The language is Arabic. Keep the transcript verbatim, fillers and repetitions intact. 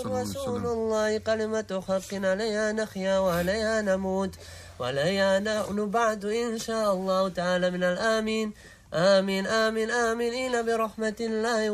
رسول الله كلمة حق عليها نحيا وعليها نموت وعليها نحن بعد إن شاء الله تعالى من الآمين. آمين آمين آمين إلى برحمة الله.